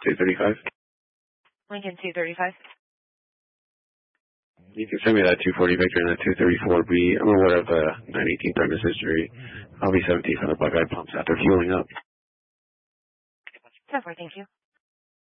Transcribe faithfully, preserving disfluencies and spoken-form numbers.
two thirty-five. Lincoln two thirty-five. You can send me that two forty Victor and that two thirty-four B. I'm aware of the nine eighteen premise history. I'll be seventeen for the Buckeye pumps after fueling up. ten four, thank you.